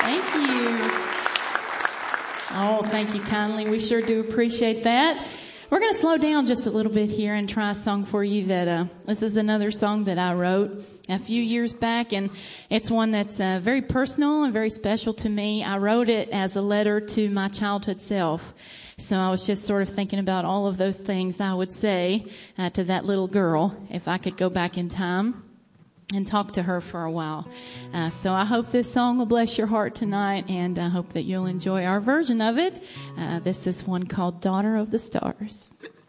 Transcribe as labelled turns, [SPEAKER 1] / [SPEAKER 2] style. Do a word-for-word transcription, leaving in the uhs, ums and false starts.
[SPEAKER 1] Thank you. Oh, thank you kindly. We sure do appreciate that. We're going to slow down just a little bit here and try a song for you that, uh, this is another song that I wrote a few years back, and it's one that's uh, very personal and very special to me. I wrote it as a letter to my childhood self. So I was just sort of thinking about all of those things I would say uh, to that little girl if I could go back in time and talk to her for a while. Uh, so I hope this song will bless your heart tonight, and I hope that you'll enjoy our version of it. Uh, this is one called Daughter of the Stars.